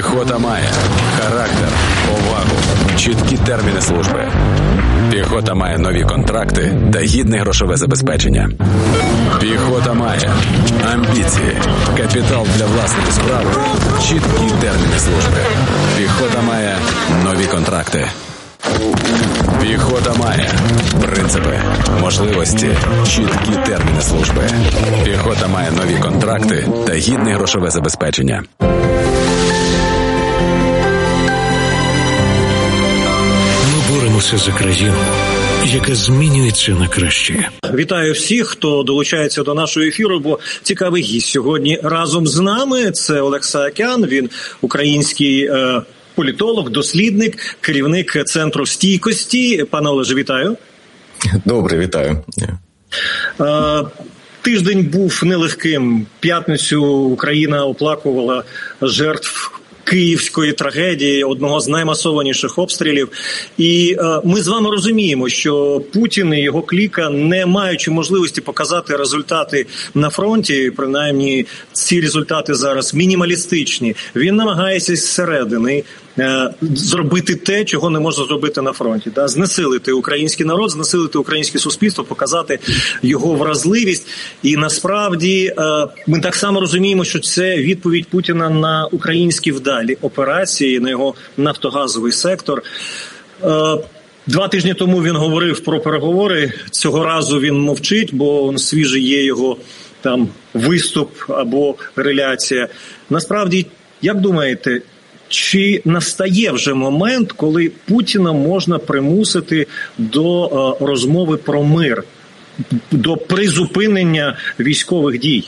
Піхота має характер, повагу, чіткі терміни служби. Піхота має нові контракти та гідне грошове забезпечення. Піхота має амбіції, капітал для власної справи, чіткі терміни служби. Піхота має нові контракти. Піхота має принципи, можливості, чіткі терміни служби. Піхота має нові контракти та гідне грошове забезпечення. Ми боремося за країну, яка змінюється на краще. Вітаю всіх, хто долучається до нашого ефіру, бо цікавий гість сьогодні разом з нами. Це Олег Саакян, він український політолог, дослідник, керівник Центру стійкості. Пане Олеже, вітаю. Добре, вітаю. Тиждень був нелегким. П'ятницю Україна оплакувала жертв київської трагедії, одного з наймасованіших обстрілів. І ми з вами розуміємо, що Путін і його кліка, не маючи можливості показати результати на фронті, принаймні ці результати зараз мінімалістичні, він намагається зсередини зробити те, чого не можна зробити на фронті. Знесилити український народ, знесилити українське суспільство, показати його вразливість. І насправді ми так само розуміємо, що це відповідь Путіна на українські вдалі операції, на його нафтогазовий сектор. 2 тижні тому він говорив про переговори. Цього разу він мовчить, бо свіжий є його там виступ або реляція. Насправді, як думаєте, чи настає вже момент, коли Путіна можна примусити до розмови про мир, до призупинення військових дій?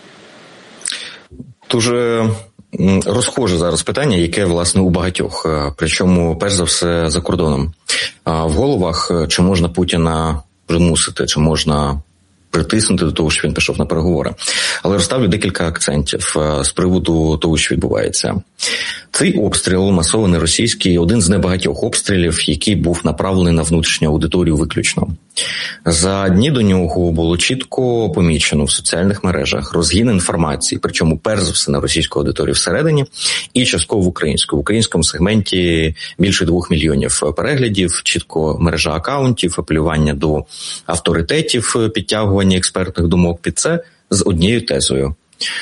Дуже розхоже зараз питання, яке, власне, у багатьох, причому, перш за все, за кордоном. В головах, чи можна Путіна примусити, чи можна притиснути до того, що він пішов на переговори. Але розставлю декілька акцентів з приводу того, що відбувається. Цей обстріл, масований російський, один з небагатьох обстрілів, який був направлений на внутрішню аудиторію виключно. За дні до нього було чітко помічено в соціальних мережах розгін інформації, причому перш за все на російську аудиторію всередині і частково в українську. В українському сегменті більше 2 мільйонів переглядів, чітко мережа акаунтів, апелювання до авторитетів, підтягування експертних думок під це з однією тезою.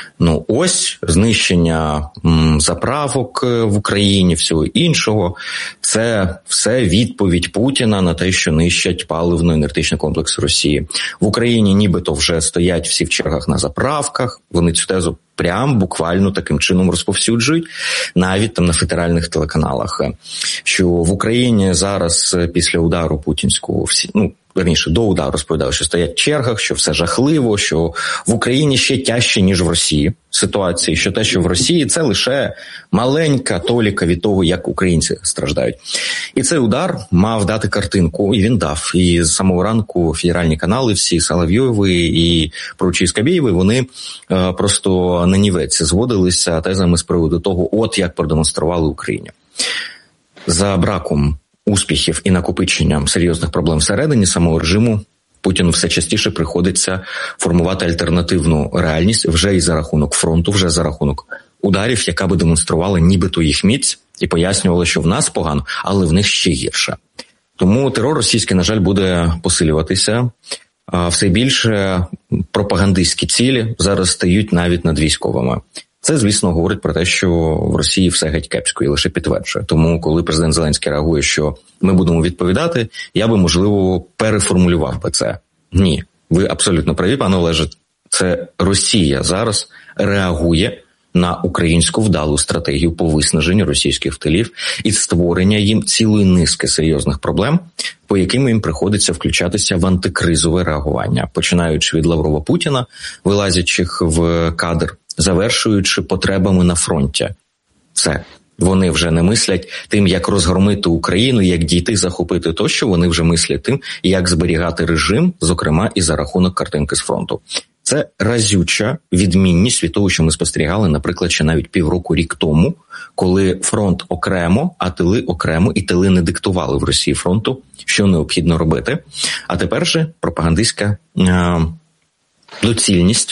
Ось знищення заправок в Україні, всього іншого. Це все відповідь Путіна на те, що нищать паливно-енергетичний комплекс Росії. В Україні нібито вже стоять всі в чергах на заправках. Вони цю тезу прям буквально таким чином розповсюджують, навіть там на федеральних телеканалах. Що в Україні зараз після удару путінського верніше, до удару розповідали, що стоять в чергах, що все жахливо, що в Україні ще тяжче, ніж в Росії ситуації, що те, що в Росії, це лише маленька толіка від того, як українці страждають. І цей удар мав дати картинку, і він дав. І з самого ранку федеральні канали, всі Соловйови і прочі Скабєєви, вони просто на нівець зводилися тезами з приводу того, от як продемонстрували Україні. За браком успіхів і накопиченням серйозних проблем всередині самого режиму Путіну все частіше приходиться формувати альтернативну реальність вже і за рахунок фронту, вже за рахунок ударів, яка би демонструвала нібито їх міць і пояснювала, що в нас погано, але в них ще гірше. Тому терор російський, на жаль, буде посилюватися. Все більше пропагандистські цілі зараз стають навіть над військовими. Це, звісно, говорить про те, що в Росії все геть кепсько і лише підтверджує. Тому, коли президент Зеленський реагує, що ми будемо відповідати, я би, можливо, переформулював би це. Ні, ви абсолютно праві, пане Олеже. Це Росія зараз реагує на українську вдалу стратегію по виснаженню російських тилів і створення їм цілої низки серйозних проблем, по яким їм приходиться включатися в антикризове реагування, починаючи від Лаврова Путіна, вилазячих в кадр, завершуючи потребами на фронті. Все. Вони вже не мислять тим, як розгромити Україну, як дійти, захопити тощо. Вони вже мислять тим, як зберігати режим, зокрема і за рахунок картинки з фронту. Це разюча відмінність від того, що ми спостерігали, наприклад, ще навіть півроку-рік тому, коли фронт окремо, а тили окремо, і тили не диктували в Росії фронту, що необхідно робити. А тепер же пропагандистська доцільність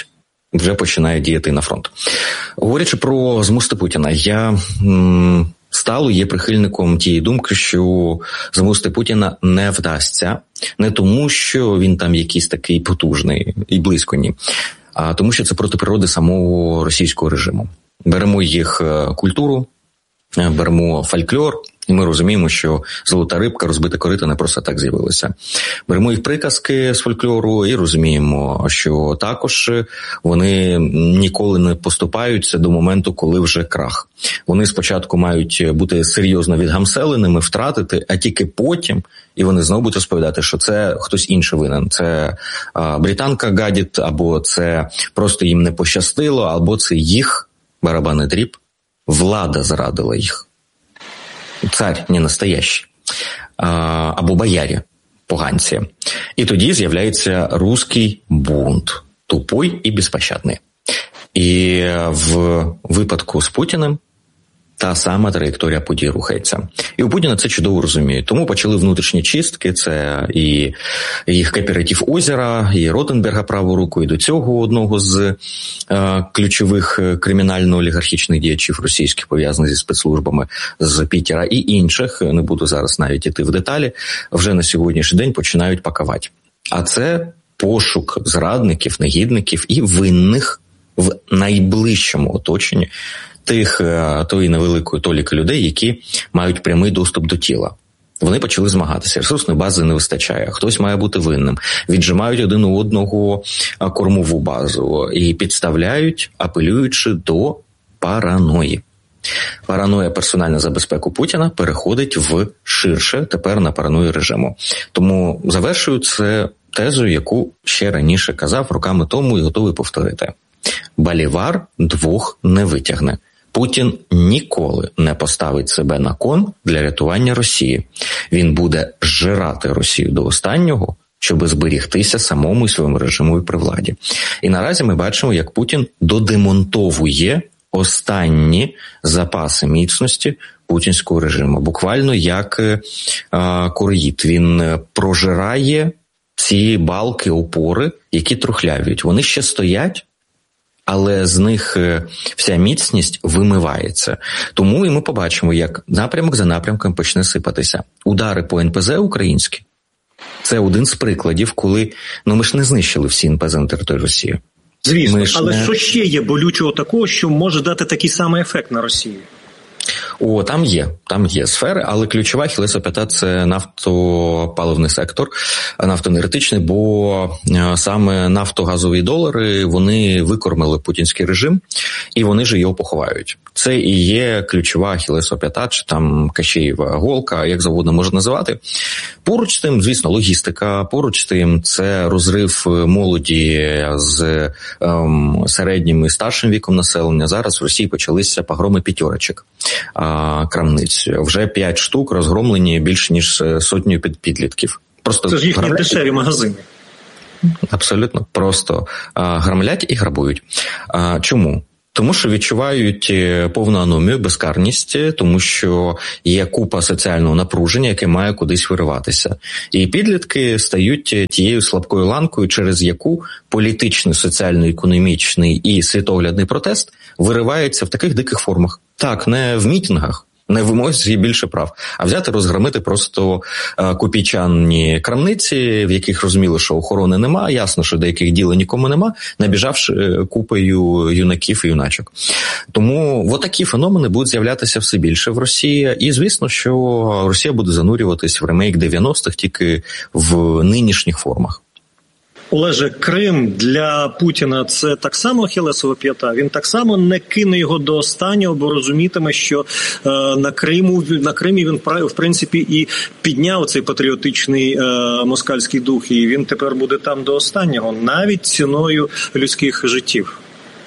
вже починає діяти на фронт. Говорячи про змусити Путіна, я стало є прихильником тієї думки, що змусити Путіна не вдасться. Не тому, що він там якийсь такий потужний і близько ні, а тому, що це проти природи самого російського режиму. Беремо їх культуру, беремо фольклор, і ми розуміємо, що золота рибка, розбите корито не просто так з'явилося. Беремо їх приказки з фольклору і розуміємо, що також вони ніколи не поступаються до моменту, коли вже крах. Вони спочатку мають бути серйозно відгамселеними, втратити, а тільки потім, і вони знову будуть розповідати, що це хтось інший винен. Це британка гадіт, або це просто їм не пощастило, або це їх, барабанний дріб, влада зрадила їх. Царь не настоящий. Або боярі, поганці. І тоді з'являється руський бунт. Тупой і безпощадний. І в випадку з Путіним та сама траєкторія подій рухається. І у Путіна це чудово розуміють. Тому почали внутрішні чистки, це і їх кооператив «Озеро», і Ротенберга праву руку, і до цього одного з ключових кримінально-олігархічних діячів російських, пов'язаних зі спецслужбами з Пітера, і інших, не буду зараз навіть іти в деталі, вже на сьогоднішній день починають пакувати. А це пошук зрадників, негідників і винних в найближчому оточенні тої невеликої толіки людей, які мають прямий доступ до тіла. Вони почали змагатися. Ресурсної бази не вистачає. Хтось має бути винним. Віджимають один у одного кормову базу і підставляють, апелюючи до параної. Параноя персональна за безпеку Путіна переходить в ширше тепер на параною режиму. Тому завершую це тезою, яку ще раніше казав роками тому і готовий повторити. Болівар двох не витягне. Путін ніколи не поставить себе на кон для рятування Росії. Він буде зжирати Росію до останнього, щоб зберігтися самому і своєму режиму при владі. І наразі ми бачимо, як Путін додемонтовує останні запаси міцності путінського режиму. Буквально як короїд. Він прожирає ці балки, опори, які трухлявіють. Вони ще стоять, але з них вся міцність вимивається. Тому і ми побачимо, як напрямок за напрямком почне сипатися. Удари по НПЗ українські – це один з прикладів, коли ми ж не знищили всі НПЗ на території Росії. Звісно, але що ще є болючого такого, що може дати такий самий ефект на Росію? Там є сфери, але ключова ахілесова-п'ята – це нафтопаливний сектор, нафтоенергетичний, бо саме нафтогазові долари, вони викормили путінський режим, і вони ж його поховають. Це і є ключова ахілесова-п'ята, чи там Кащеєва голка, як завгодно можна називати. Поруч з тим, звісно, логістика, поруч з тим це розрив молоді з середнім і старшим віком населення. Зараз в Росії почалися погроми п'ятерочок. Крамниць. Вже 5 штук розгромлені більше, ніж сотню підлітків. Просто це ж їхні дешеві магазини. Абсолютно. Просто громлять і грабують. Чому? Тому що відчувають повну аномію, безкарність, тому що є купа соціального напруження, яке має кудись вириватися. І підлітки стають тією слабкою ланкою, через яку політичний, соціально-економічний і світоглядний протест виривається в таких диких формах. Так, не в мітингах, не в вимозі більше прав, а взяти, розгромити просто копійчані крамниці, в яких розуміли, що охорони нема, ясно, що деяких діла нікому нема, набіжавши купою юнаків і юначок. Тому отакі феномени будуть з'являтися все більше в Росії, і звісно, що Росія буде занурюватись в ремейк 90-х тільки в нинішніх формах. Олеже, Крим для Путіна – це так само ахілесова п'ята? Він так само не кине його до останнього, бо розумітиме, що на Кримі він, в принципі, і підняв цей патріотичний москальський дух, і він тепер буде там до останнього, навіть ціною людських життів.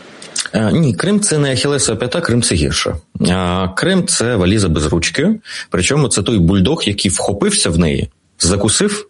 Ні, Крим – це не ахілесова п'ята, Крим – це гірше. Крим – це валіза без ручки, причому це той бульдог, який вхопився в неї, закусив,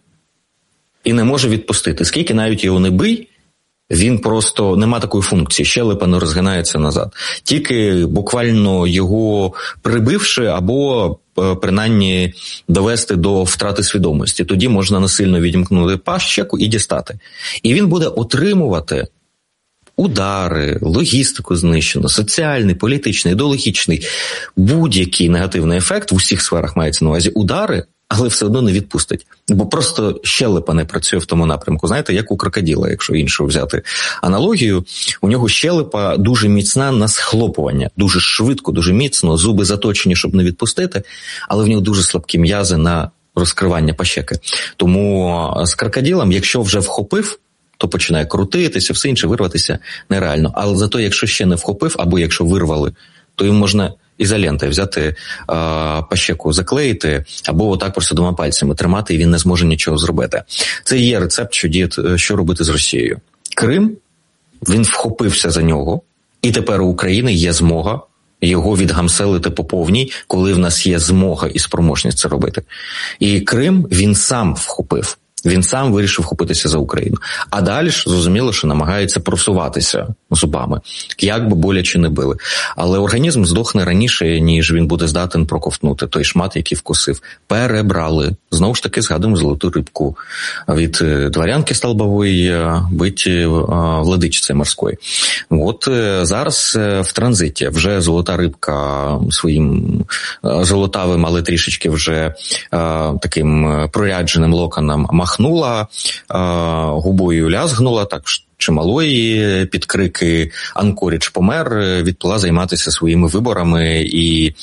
і не може відпустити. Скільки навіть його не бий, він просто нема такої функції, щелепа не розгинається назад. Тільки буквально його прибивши або принаймні довести до втрати свідомості. Тоді можна насильно відімкнути пащеку і дістати. І він буде отримувати удари, логістику знищено, соціальний, політичний, ідеологічний, будь-який негативний ефект в усіх сферах мається на увазі удари, але все одно не відпустить. Бо просто щелепа не працює в тому напрямку. Знаєте, як у крокодила, якщо іншу взяти аналогію, у нього щелепа дуже міцна на схлопування, дуже швидко, дуже міцно, зуби заточені, щоб не відпустити, але в нього дуже слабкі м'язи на розкривання пащеки. Тому з крокодилом, якщо вже вхопив, то починає крутитися, все інше вирватися нереально. Але зато, якщо ще не вхопив, або якщо вирвали, то їм можна ізолентою взяти, пащеку заклеїти, або отак просто двома пальцями тримати, і він не зможе нічого зробити. Це є рецепт, що робити з Росією. Крим, він вхопився за нього, і тепер у України є змога його відгамселити по повній, коли в нас є змога і спроможність це робити. І Крим він сам вхопив. Він сам вирішив вхопитися за Україну. А далі ж, зрозуміло, що намагається просуватися зубами, як би боляче не били. Але організм здохне раніше, ніж він буде здатен проковтнути той шмат, який вкусив. Перебрали. Знову ж таки, згадуємо золоту рибку. Від дворянки столбової бить владичицею морської. От зараз в транзиті вже золота рибка своїм золотавим, але трішечки вже таким прорядженим локоном махнула, губою лязгнула, так чималої, під крики «Анкорідж помер», відплила займатися своїми виборами і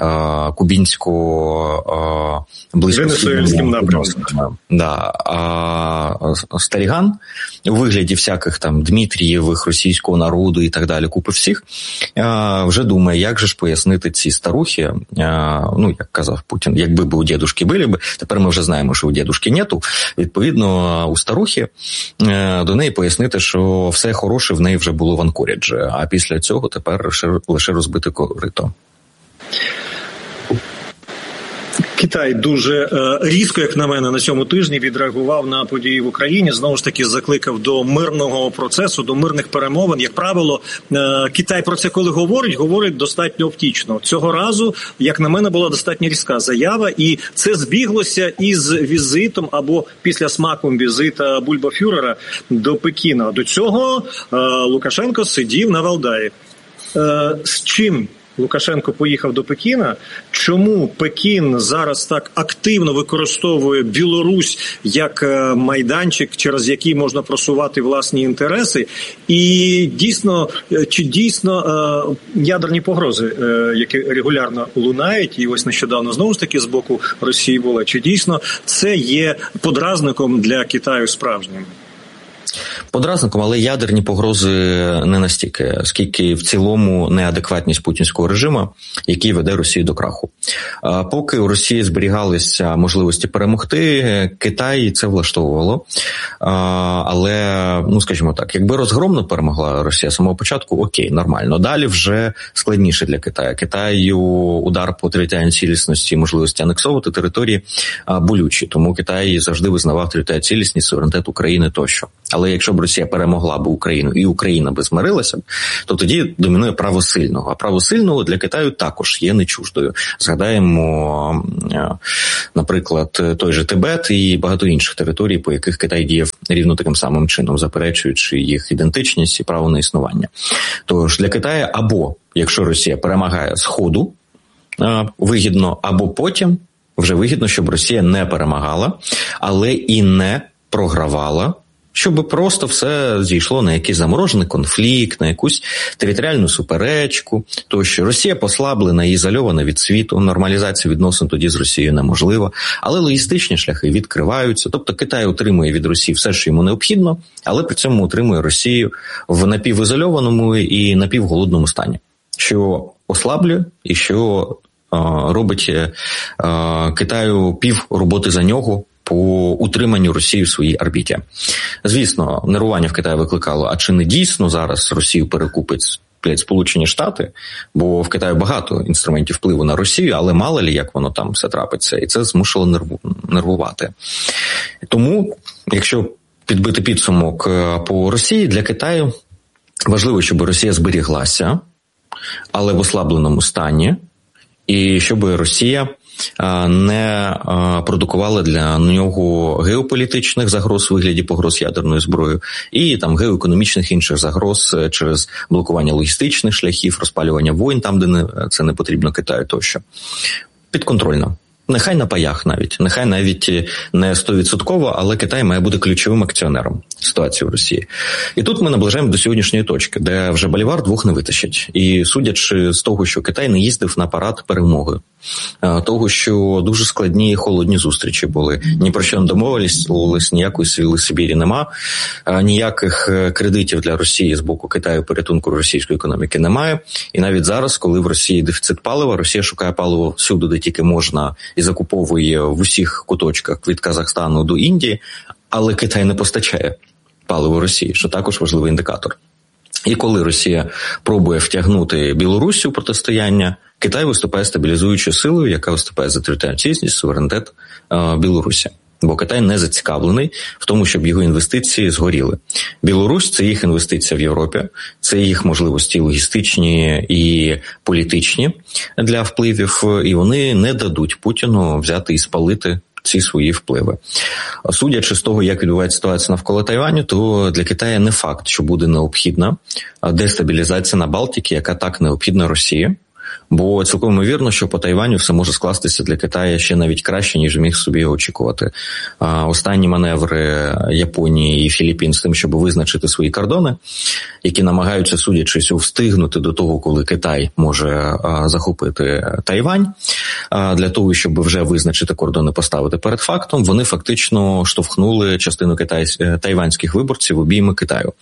кубінсько близькосхідним напрямком. Да. А Старіган у вигляді всяких там Дмитрієвих, російського народу і так далі, купи всіх, вже думає, як же ж пояснити ці старухи, ну, як казав Путін, якби у дідушки були б, тепер ми вже знаємо, що у дідушки нету, відповідно, у старухи до неї пояснити, що все хороше в неї вже було в Анкоріджі, а після цього тепер лише розбите корито. Китай дуже різко, як на мене, на цьому тижні відреагував на події в Україні. Знову ж таки, закликав до мирного процесу, до мирних перемовин. Як правило, Китай про це коли говорить достатньо втічно. Цього разу, як на мене, була достатньо різка заява, і це збіглося із візитом або після смаком візита бульбафюрера до Пекіна. До цього Лукашенко сидів на Валдаї. З чим Лукашенко поїхав до Пекіна? Чому Пекін зараз так активно використовує Білорусь як майданчик, через який можна просувати власні інтереси? І дійсно, чи дійсно ядерні погрози, які регулярно лунають, і ось нещодавно знову ж таки з боку Росії були, чи дійсно це є подразником для Китаю справжнім? Подразником, але ядерні погрози не настільки, скільки в цілому неадекватність путінського режиму, який веде Росію до краху. Поки у Росії зберігалися можливості перемогти, Китай це влаштовувало. Але, ну скажімо так, якби розгромно перемогла Росія з самого початку, окей, нормально. Далі вже складніше для Китаю. Китаю удар по територіальній цілісності і можливості анексовувати території болючі. Тому Китай завжди визнавав територіальну цілісність, суверенітет України тощо. Але якщо б Росія перемогла б Україну і Україна би змирилася, то тоді домінує право сильного. А право сильного для Китаю також є не чуждою. Згадаємо, наприклад, той же Тибет і багато інших територій, по яких Китай діяв рівно таким самим чином, заперечуючи їх ідентичність і право на існування. Тож для Китаю або, якщо Росія перемагає Сходу, вигідно, або потім вже вигідно, щоб Росія не перемагала, але і не програвала, щоб просто все зійшло на якийсь заморожений конфлікт, на якусь територіальну суперечку, тощо. Росія послаблена і ізольована від світу, нормалізація відносин тоді з Росією неможлива, але логістичні шляхи відкриваються, тобто Китай отримує від Росії все, що йому необхідно, але при цьому отримує Росію в напівізольованому і напівголодному стані, що ослаблює і що робить Китаю пів роботи за нього по утриманню Росії в своїй орбіті. Звісно, нервування в Китаї викликало, а чи не дійсно зараз Росію перекупить Сполучені Штати, бо в Китаї багато інструментів впливу на Росію, але мало ли, як воно там все трапиться, і це змусило нервувати. Тому, якщо підбити підсумок по Росії, для Китаю важливо, щоб Росія зберіглася, але в ослабленому стані, і щоб Росія не продукували для нього геополітичних загроз у вигляді погроз ядерною зброєю і там геоекономічних інших загроз через блокування логістичних шляхів, розпалювання воєн там, де це не потрібно Китаю тощо. Підконтрольно. Нехай на паях навіть, нехай навіть не 100%, але Китай має бути ключовим акціонером ситуації в Росії. І тут ми наближаємо до сьогоднішньої точки, де вже Болівар двох не витащить. І судячи з того, що Китай не їздив на парад перемоги, того, що дуже складні холодні зустрічі були, ні про що не домовились, ніякої сили Сибірі нема, ніяких кредитів для Росії з боку Китаю порятунку російської економіки немає. І навіть зараз, коли в Росії дефіцит палива, Росія шукає паливо всюди, де тільки можна, і закуповує в усіх куточках від Казахстану до Індії, але Китай не постачає паливо Росії, що також важливий індикатор. І коли Росія пробує втягнути Білорусь у протистояння, Китай виступає стабілізуючою силою, яка виступає за територіальну цілісність, суверенітет Білорусі. Бо Китай не зацікавлений в тому, щоб його інвестиції згоріли. Білорусь – це їх інвестиція в Європі, це їх можливості логістичні і політичні для впливів, і вони не дадуть Путіну взяти і спалити ці свої впливи. Судячи з того, як відбувається ситуація навколо Тайваню, то для Китаю не факт, що буде необхідна дестабілізація на Балтиці, яка так необхідна Росії. Бо цілком ймовірно, що по Тайваню все може скластися для Китаю ще навіть краще, ніж міг собі очікувати. Останні маневри Японії і Філіппін з тим, щоб визначити свої кордони, які намагаються, судячись, встигнути до того, коли Китай може захопити Тайвань, для того, щоб вже визначити кордони, поставити перед фактом, вони фактично штовхнули частину тайванських виборців в обійми Китаю.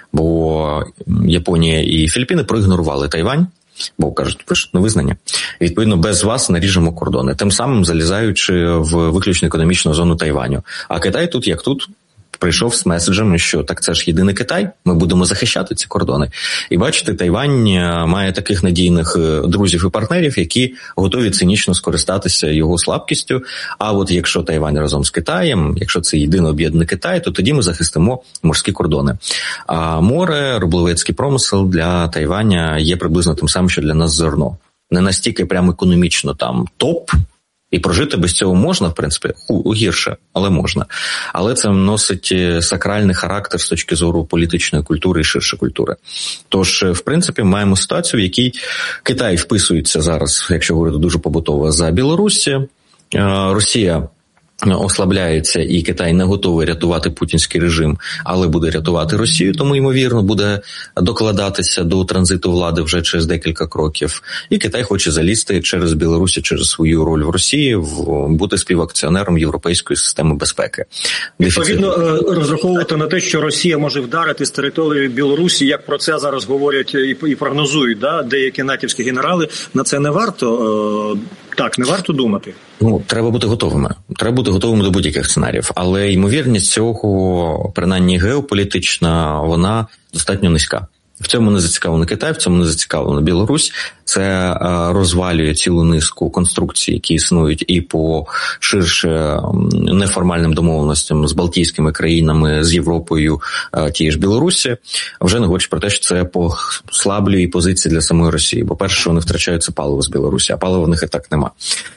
Бо Японія і Філіппіни проігнорували Тайвань, бо, кажуть, ви ж невизнані. Відповідно, без вас наріжемо кордони, тим самим залізаючи в виключно економічну зону Тайваню. А Китай тут, як тут, прийшов з меседжем, що так це ж єдиний Китай, ми будемо захищати ці кордони. І бачите, Тайвань має таких надійних друзів і партнерів, які готові цинічно скористатися його слабкістю. А от якщо Тайвань разом з Китаєм, якщо це єдино об'єднаний Китай, то тоді ми захистимо морські кордони. А море, риболовецький промисел для Тайваня є приблизно тим самим, що для нас зерно. Не настільки прямо економічно там топ, і прожити без цього можна, в принципі, гірше, але можна. Але це носить сакральний характер з точки зору політичної культури і ширше культури. Тож, в принципі, маємо ситуацію, в якій Китай вписується зараз, якщо говорити дуже побутово, за Білорусі, Росія ослабляється, і Китай не готовий рятувати путінський режим, але буде рятувати Росію, тому, ймовірно, буде докладатися до транзиту влади вже через декілька кроків. І Китай хоче залізти через Білорусі, через свою роль в Росії, бути співакціонером європейської системи безпеки. Відповідно, розраховувати на те, що Росія може вдарити з території Білорусі, як про це зараз говорять і прогнозують, да? Деякі натівські генерали, на це не варто... Так, не варто думати. Треба бути готовими. Треба бути готовими до будь-яких сценаріїв. Але ймовірність цього, принаймні геополітична, вона достатньо низька. В цьому не зацікавлений Китай, в цьому не зацікавлена Білорусь. Це розвалює цілу низку конструкцій, які існують і по ширше неформальним домовленостям з Балтійськими країнами, з Європою, тієї ж Білорусі. Вже не говорячи про те, що це послаблює позиції для самої Росії. Бо перше, що вони втрачають, це паливо з Білорусі, а палива в них і так нема.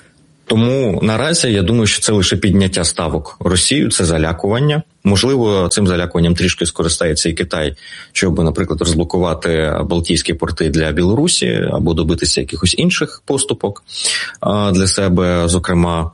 Тому наразі я думаю, що це лише підняття ставок Росію, це залякування. Можливо, цим залякуванням трішки скористається і Китай, щоб, наприклад, розблокувати Балтійські порти для Білорусі або добитися якихось інших поступок для себе, зокрема,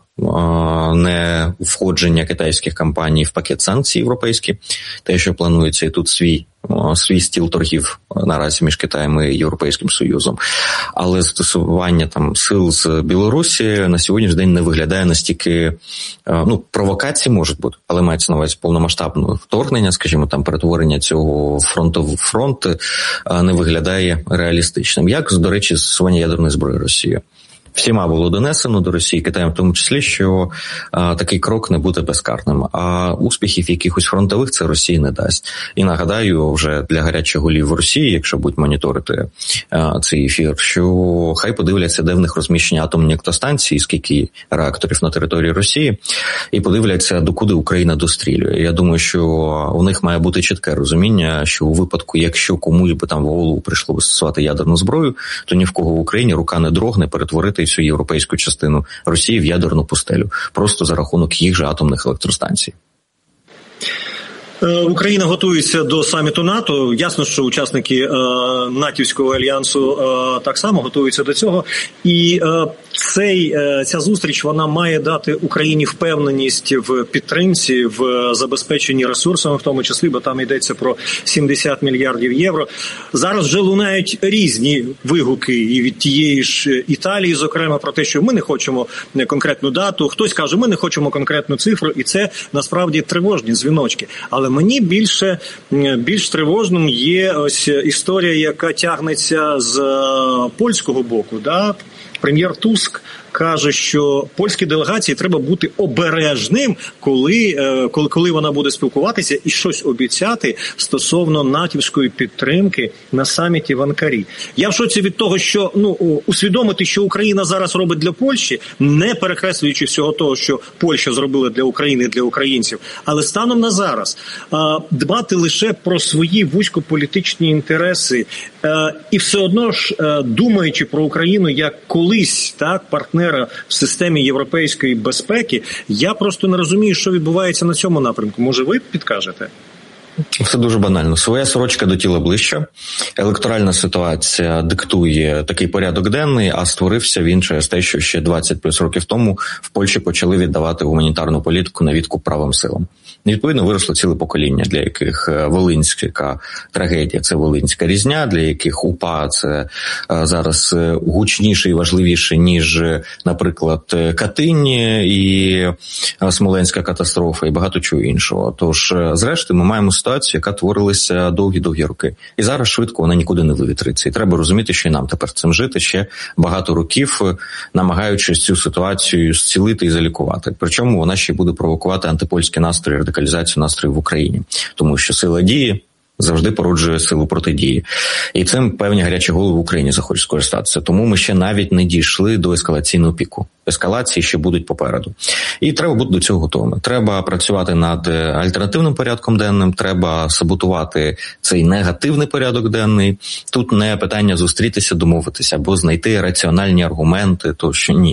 не входження китайських компаній в пакет санкцій європейський, те, що планується, і тут свій стіл торгів наразі між Китаєм і Європейським Союзом. Але застосування там сил з Білорусі на сьогоднішній день не виглядає настільки, провокації можуть бути, але мається на увазі повномасштабне вторгнення, скажімо, там перетворення цього фронту в фронт не виглядає реалістичним. Як, до речі, застосування ядерної зброї Росії. Всіма було донесено до Росії, Китаєм в тому числі, що такий крок не буде безкарним. А успіхів якихось фронтових це Росії не дасть. І нагадаю вже для гарячих голів в Росії, якщо будуть моніторити цей ефір, що хай подивляться, де в них розміщені атомні електростанції, скільки реакторів на території Росії, і подивляться, докуди Україна дострілює. Я думаю, що у них має бути чітке розуміння, що у випадку, якщо комусь би там в голову прийшло би стосувати ядерну зброю, то ні в кого в Україні рука не дрогне перетворити всю європейську частину Росії в ядерну пустелю, просто за рахунок їх же атомних електростанцій. Україна готується до саміту НАТО. Ясно, що учасники натівського альянсу так само готуються до цього. І ця зустріч, вона має дати Україні впевненість в підтримці, в забезпеченні ресурсами, в тому числі, бо там йдеться про 70 мільярдів євро. Зараз вже лунають різні вигуки і від тієї ж Італії, зокрема, про те, що ми не хочемо конкретну дату. Хтось каже, ми не хочемо конкретну цифру, і це насправді тривожні дзвіночки. Але мені більш тривожним є ось історія, яка тягнеться з польського боку. Да? Прем'єр Туск каже, що польській делегації треба бути обережним, коли вона буде спілкуватися і щось обіцяти стосовно натівської підтримки на саміті в Анкарі. Я в шоці від того, що усвідомити, що Україна зараз робить для Польщі, не перекреслюючи всього того, що Польща зробила для України, для українців, але станом на зараз дбати лише про свої вузькополітичні інтереси і все одно ж думаючи про Україну як колись партнера в системі європейської безпеки, я просто не розумію, що відбувається на цьому напрямку. Може, ви підкажете? Все дуже банально. Своя сорочка до тіла ближче. Електоральна ситуація диктує такий порядок денний, а створився він через те, що ще 20 плюс років тому в Польщі почали віддавати гуманітарну політику на відкуп правим силам. Відповідно, виросло ціле покоління, для яких волинська трагедія – це волинська різня, для яких УПА – це зараз гучніше і важливіше, ніж, наприклад, Катинь і Смоленська катастрофа і багато чого іншого. Тож, зрештою, ми маємо ситуацію, яка творилася довгі-довгі роки. І зараз швидко вона нікуди не вивітриться. І треба розуміти, що і нам тепер цим жити ще багато років, намагаючись цю ситуацію зцілити і залікувати. Причому вона ще буде провокувати антипольські настрої, радикалізацію настроїв в Україні. Тому що сила дії завжди породжує силу протидії. І цим певні гарячі голови в Україні захочуть скористатися. Тому ми ще навіть не дійшли до ескалаційного піку. Ескалації ще будуть попереду. І треба бути до цього готовими. Треба працювати над альтернативним порядком денним, треба саботувати цей негативний порядок денний. Тут не питання зустрітися, домовитися або знайти раціональні аргументи, то що ні.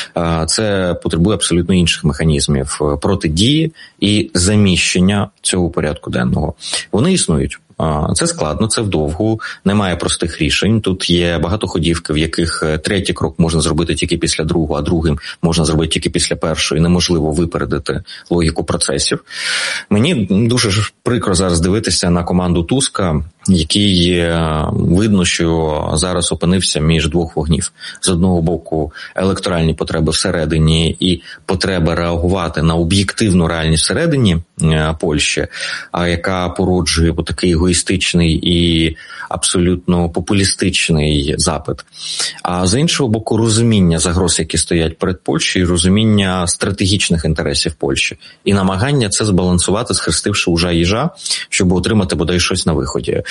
Це потребує абсолютно інших механізмів протидії і заміщення цього порядку денного. Вони існують. Це складно, це вдовгу, немає простих рішень. Тут є багатоходівки, в яких третій крок можна зробити тільки після другого, а другим можна зробити тільки після першого, і неможливо випередити логіку процесів. Мені дуже прикро зараз дивитися на команду Туска, який видно, що зараз опинився між двох вогнів. З одного боку, електоральні потреби всередині і потреба реагувати на об'єктивну реальність всередині Польщі, яка породжує такий егоїстичний і абсолютно популістичний запит. А з іншого боку, розуміння загроз, які стоять перед Польщею, розуміння стратегічних інтересів Польщі. І намагання це збалансувати, схрестивши ужа їжа, щоб отримати бодай щось на виході.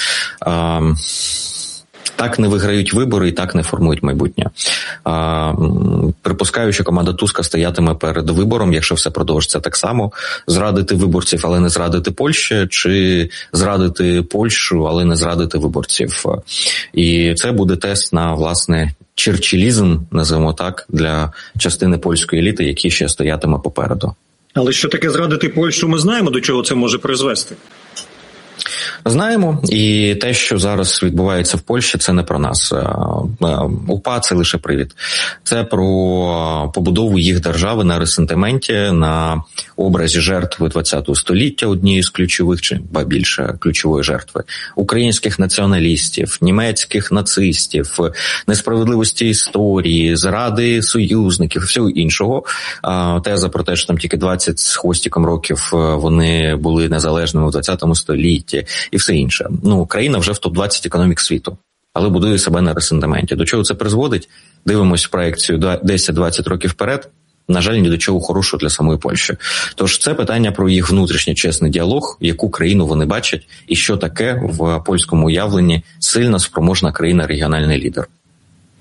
Так не виграють вибори і так не формують майбутнє. Припускаю, що команда Туска стоятиме перед вибором, якщо все продовжиться так само, зрадити виборців, але не зрадити Польщі, чи зрадити Польщу, але не зрадити виборців. І це буде тест на, власне, черчиллізм, називаємо так, для частини польської еліти, які ще стоятиме попереду. Але що таке зрадити Польщу, ми знаємо, до чого це може призвести. Знаємо, і те, що зараз відбувається в Польщі, це не про нас. УПА – це лише привід. Це про побудову їх держави на ресентименті, на образі жертви ХХ століття, однієї з ключових, чи більше ключової жертви, українських націоналістів, німецьких нацистів, несправедливості історії, зради союзників, всього іншого. Теза про те, що там тільки 20 з хвостиком років вони були незалежними в ХХ столітті, і все інше. Країна вже в топ-20 економік світу, але будує себе на ресентименті. До чого це призводить? Дивимось проекцію 10-20 років вперед. На жаль, ні до чого хорошого для самої Польщі. Тож це питання про їх внутрішній чесний діалог, яку країну вони бачать, і що таке в польському уявленні сильна, спроможна країна, регіональний лідер.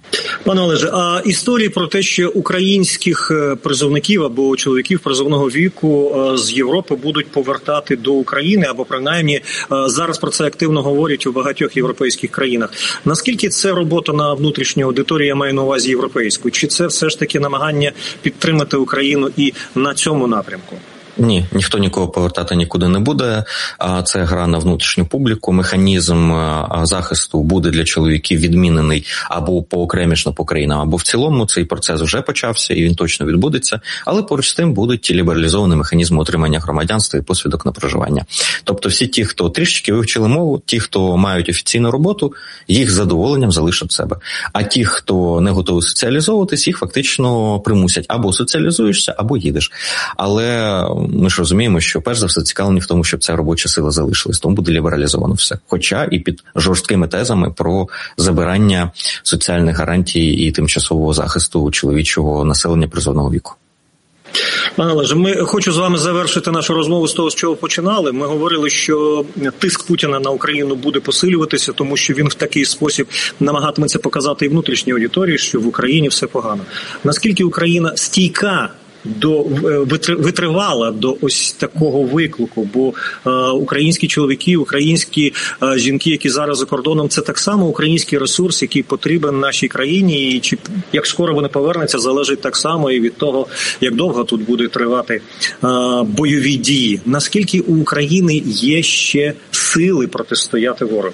Пане Олеже, а історії про те, що українських призовників або чоловіків призовного віку з Європи будуть повертати до України, або принаймні зараз про це активно говорять у багатьох європейських країнах. Наскільки це робота на внутрішню аудиторію, я маю на увазі європейську? Чи це все ж таки намагання підтримати Україну і на цьому напрямку? Ні, ніхто нікого повертати нікуди не буде. Це гра на внутрішню публіку. Механізм захисту буде для чоловіків відмінений або поокремішно по країнам, або в цілому. Цей процес вже почався і він точно відбудеться. Але поруч з тим будуть лібералізовані механізми отримання громадянства і посвідок на проживання. Тобто всі ті, хто трішечки вивчили мову, ті, хто мають офіційну роботу, їх з задоволенням залишать себе. А ті, хто не готовий соціалізовуватись, їх фактично примусять. Або соціалізуєшся, або їдеш. Але ми ж розуміємо, що перш за все цікавлені в тому, щоб ця робоча сила залишилась, тому буде лібералізовано все. Хоча і під жорсткими тезами про забирання соціальних гарантій і тимчасового захисту чоловічого населення призовного віку. Пане Олеже, хочу з вами завершити нашу розмову з того, з чого починали. Ми говорили, що тиск Путіна на Україну буде посилюватися, тому що він в такий спосіб намагатиметься показати і внутрішній аудиторії, що в Україні все погано. Наскільки Україна стійка витривала до ось такого виклику, бо українські чоловіки, українські жінки, які зараз за кордоном, це так само український ресурс, який потрібен нашій країні, і чи як скоро вони повернуться, залежить так само і від того, як довго тут буде тривати бойові дії. Наскільки у України є ще сили протистояти ворогу?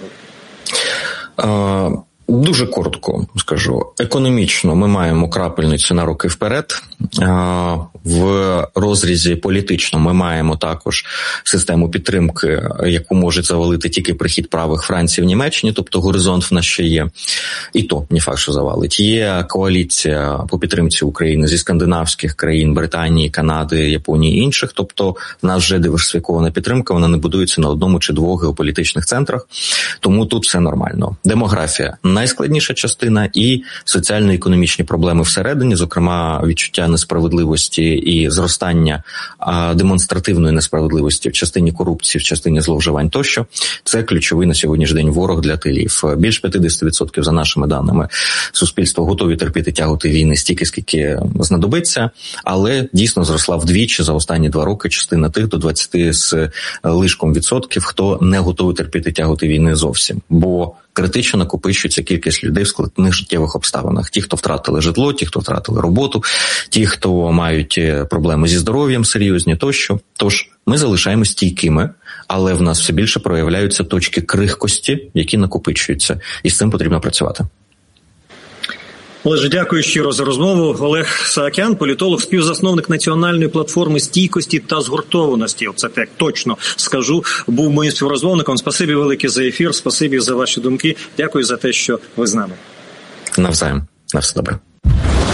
Дуже коротко скажу. Економічно ми маємо крапельницю на роки вперед. В розрізі політично ми маємо також систему підтримки, яку може завалити тільки прихід правих Франції в Німеччині, тобто горизонт в нас ще є. І то не факт, що завалить. Є коаліція по підтримці України зі скандинавських країн, Британії, Канади, Японії і інших, тобто в нас вже диверсифікована підтримка, вона не будується на одному чи двох геополітичних центрах, тому тут все нормально. Демографія – найскладніша частина, і соціально-економічні проблеми всередині, зокрема відчуття несправедливості і зростання демонстративної несправедливості в частині корупції, в частині зловживань тощо. Це ключовий на сьогоднішній день ворог для тилів. Більш 50% за нашими даними суспільство готові терпіти, тягати війни стільки, скільки знадобиться, але дійсно зросла вдвічі за останні 2 роки частина тих до 20 з лишком відсотків, хто не готовий терпіти, тягати війни зовсім. Бо критично накопичується кількість людей в складних життєвих обставинах. Ті, хто втратили житло, ті, хто втратили роботу, ті, хто мають проблеми зі здоров'ям серйозні тощо. Тож ми залишаємось стійкими, але в нас все більше проявляються точки крихкості, які накопичуються. І з цим потрібно працювати. Олеже, дякую щиро за розмову. Олег Саакян, політолог, співзасновник національної платформи стійкості та згуртованості. Це так точно скажу. Був моїм співрозмовником. Спасибі велике за ефір, спасибі за ваші думки. Дякую за те, що ви з нами. Навзаєм. На все добре.